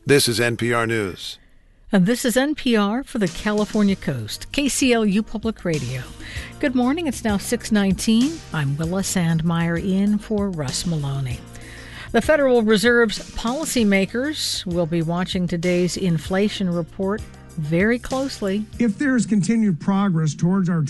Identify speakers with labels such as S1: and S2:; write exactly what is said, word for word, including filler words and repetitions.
S1: This is N P R News.
S2: And this is N P R for the California Coast, K C L U Public Radio. Good morning. It's now six nineteen. I'm Willa Sandmeyer in for Russ Maloney. The Federal Reserve's policymakers will be watching today's inflation report very closely.
S3: If there is continued progress towards our